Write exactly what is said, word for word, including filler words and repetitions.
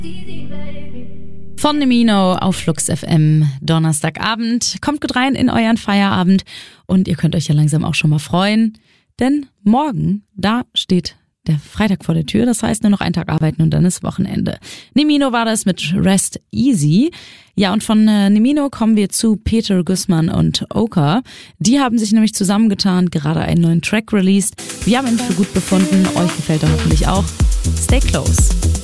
Von Nemino auf Flux F M, Donnerstagabend. Kommt gut rein in euren Feierabend und ihr könnt euch ja langsam auch schon mal freuen, denn morgen, da steht der Freitag vor der Tür, das heißt nur noch einen Tag arbeiten und dann ist Wochenende. Nemino war das mit Rest Easy. Ja, und von äh, Nemino kommen wir zu Peter Guzman und Oka. Die haben sich nämlich zusammengetan, gerade einen neuen Track released. Wir haben ihn für gut befunden, euch gefällt er hoffentlich auch. Stay close.